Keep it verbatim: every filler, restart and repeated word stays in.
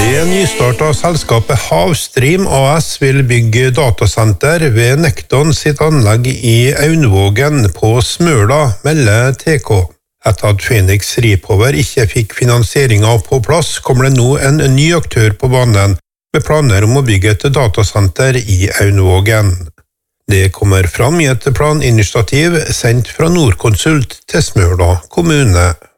Det nystarta selskapet Havstream A S vil bygge datasenter ved Nekton sitt anlegg i Aunvågen på Smøla, melder T K. Etter at Phoenix Repower ikke fikk finansieringen på plass, kommer det nå en ny aktør på banen, med planer om å bygge et datasenter i Aunvågen. Det kommer fram i et planinitiativ sendt fra Nordkonsult til Smøla kommune.